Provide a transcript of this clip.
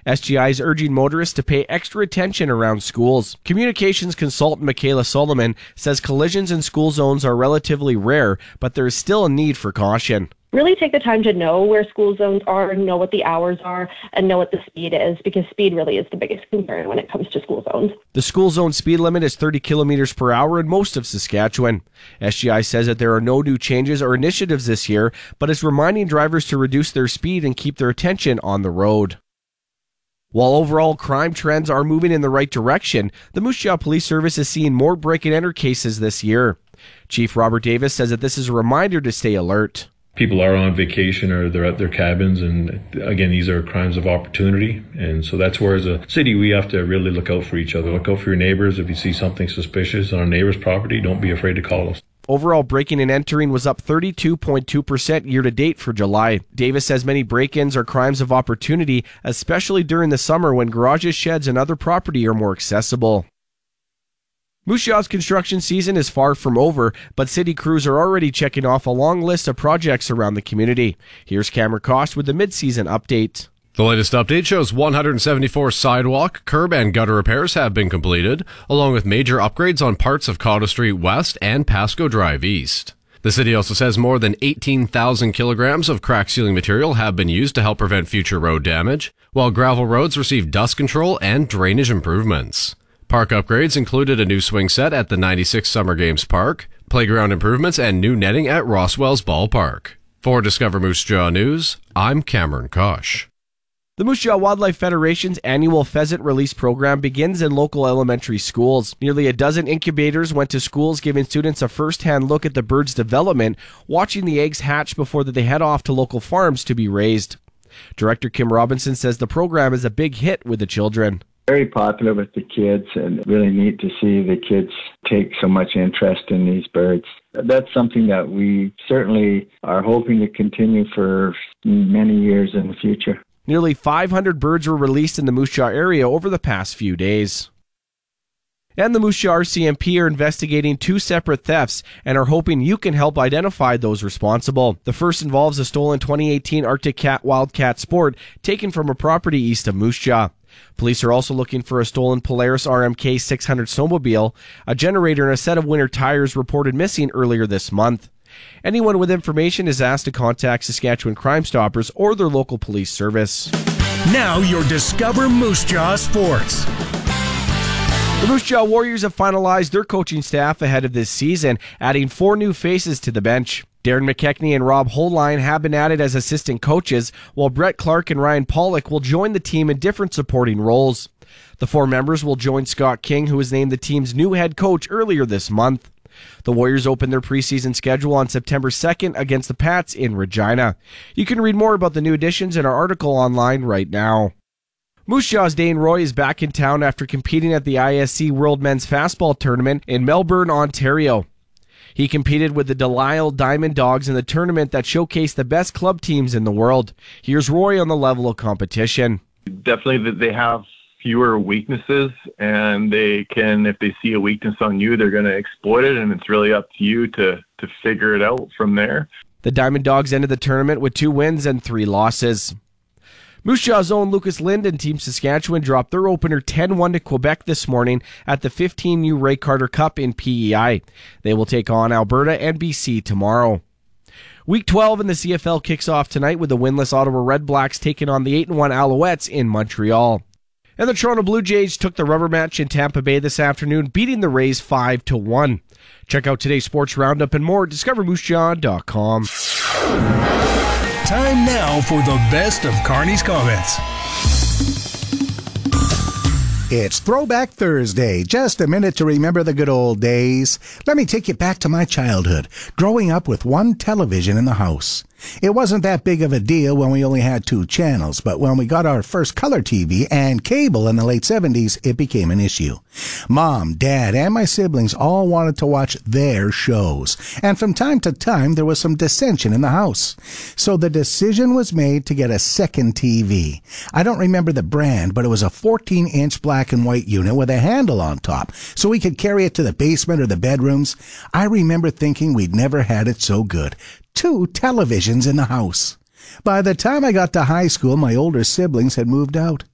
SGI is urging motorists to pay extra attention around schools. Communications consultant Michaela Solomon says collisions in school zones are relatively rare, but there is still a need for caution. Really take the time to know where school zones are, know what the hours are, and know what the speed is, because speed really is the biggest concern when it comes to school zones. The school zone speed limit is 30 kilometers per hour in most of Saskatchewan. SGI says that there are no new changes or initiatives this year, but is reminding drivers to reduce their speed and keep their attention on the road. While overall crime trends are moving in the right direction, the Moose Jaw Police Service is seeing more break-and-enter cases this year. Chief Robert Davis says that this is a reminder to stay alert. People are on vacation or they're at their cabins, and again, these are crimes of opportunity. And so that's where, as a city, we have to really look out for each other. Look out for your neighbors. If you see something suspicious on a neighbor's property, don't be afraid to call us. Overall, breaking and entering was up 32.2% year-to-date for July. Davis says many break-ins are crimes of opportunity, especially during the summer when garages, sheds, and other property are more accessible. Moose Jaw's construction season is far from over, but city crews are already checking off a long list of projects around the community. Here's Cameron Kost with the mid-season update. The latest update shows 174 sidewalk, curb, and gutter repairs have been completed, along with major upgrades on parts of Cotta Street West and Pasco Drive East. The city also says more than 18,000 kilograms of crack sealing material have been used to help prevent future road damage, while gravel roads receive dust control and drainage improvements. Park upgrades included a new swing set at the 96 Summer Games Park, playground improvements, and new netting at Roswell's Ballpark. For Discover Moose Jaw News, I'm Cameron Kosh. The Moose Jaw Wildlife Federation's annual pheasant release program begins in local elementary schools. Nearly a dozen incubators went to schools, giving students a first-hand look at the birds' development, watching the eggs hatch before they head off to local farms to be raised. Director Kim Robinson says the program is a big hit with the children. Very popular with the kids, and really neat to see the kids take so much interest in these birds. That's something that we certainly are hoping to continue for many years in the future. Nearly 500 birds were released in the Moose Jaw area over the past few days. And the Moose Jaw RCMP are investigating 2 separate thefts and are hoping you can help identify those responsible. The first involves a stolen 2018 Arctic Cat Wildcat Sport taken from a property east of Moose Jaw. Police are also looking for a stolen Polaris RMK 600 snowmobile, a generator, and a set of winter tires reported missing earlier this month. Anyone with information is asked to contact Saskatchewan Crime Stoppers or their local police service. Now your Discover Moose Jaw Sports. The Moose Jaw Warriors have finalized their coaching staff ahead of this season, adding 4 new faces to the bench. Darren McKechnie and Rob Holline have been added as assistant coaches, while Brett Clark and Ryan Pollock will join the team in different supporting roles. The 4 members will join Scott King, who was named the team's new head coach earlier this month. The Warriors open their preseason schedule on September 2nd against the Pats in Regina. You can read more about the new additions in our article online right now. Moose Jaw's Dane Roy is back in town after competing at the ISC World Men's Fastball Tournament in Melbourne, Ontario. He competed with the Delisle Diamond Dogs in the tournament that showcased the best club teams in the world. Here's Roy on the level of competition. Definitely they have fewer weaknesses, and they can, if they see a weakness on you, they're going to exploit it, and it's really up to you to figure it out from there. The Diamond Dogs ended the tournament with 2 wins and 3 losses. Moose Jaw's own Lucas Lind and Team Saskatchewan dropped their opener 10-1 to Quebec this morning at the 15U Ray Carter Cup in PEI. They will take on Alberta and BC tomorrow. Week 12 in the CFL kicks off tonight with the winless Ottawa Redblacks taking on the 8-1 Alouettes in Montreal. And the Toronto Blue Jays took the rubber match in Tampa Bay this afternoon, beating the Rays 5-1. Check out today's sports roundup and more at discovermoosejaw.com. Time now for the best of Carney's comments. It's Throwback Thursday. Just a minute to remember the good old days. Let me take you back to my childhood, growing up with one television in the house. It wasn't that big of a deal when we only had 2 channels, but when we got our first color TV and cable in the late 70s, it became an issue. Mom, Dad, and my siblings all wanted to watch their shows, and from time to time there was some dissension in the house. So the decision was made to get a second TV. I don't remember the brand, but it was a 14-inch black and white unit with a handle on top, so we could carry it to the basement or the bedrooms. I remember thinking we'd never had it so good. 2 televisions in the house. By the time I got to high school, my older siblings had moved out.